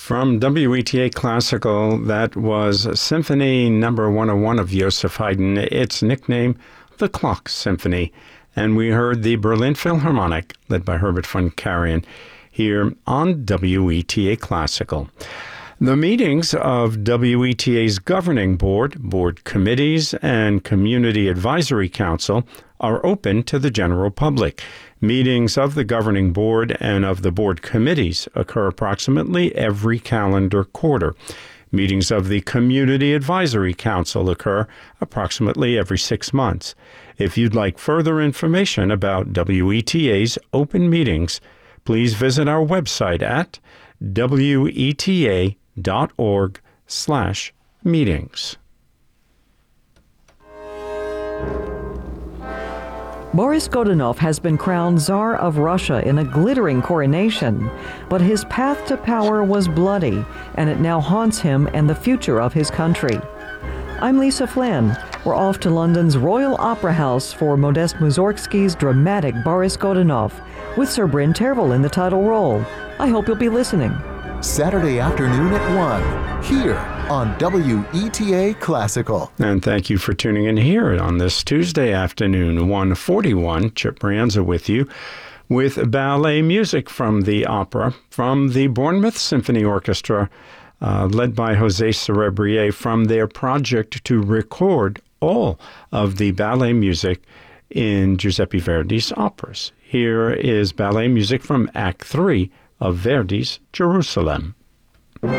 From WETA Classical, that was Symphony Number 101 of Joseph Haydn, its nickname, the Clock Symphony. And we heard the Berlin Philharmonic, led by Herbert von Karajan, here on WETA Classical. The meetings of WETA's governing board, board committees, and community advisory council are open to the general public. Meetings of the governing board and of the board committees occur approximately every calendar quarter. Meetings of the Community Advisory Council occur approximately every 6 months. If you'd like further information about WETA's open meetings, please visit our website at weta.org/meetings. Boris Godunov has been crowned Tsar of Russia in a glittering coronation, but his path to power was bloody, and it now haunts him and the future of his country. I'm Lisa Flynn. We're off to London's Royal Opera House for Modest Mussorgsky's dramatic Boris Godunov, with Sir Bryn Tervel in the title role. I hope you'll be listening. Saturday afternoon at 1, here on WETA Classical. And thank you for tuning in here on this Tuesday afternoon, 1:41. Chip Brianza with you, with ballet music from the opera, from the Bournemouth Symphony Orchestra, led by José Cerebrier, from their project to record all of the ballet music in Giuseppe Verdi's operas. Here is ballet music from Act 3 of Verdi's Jerusalem.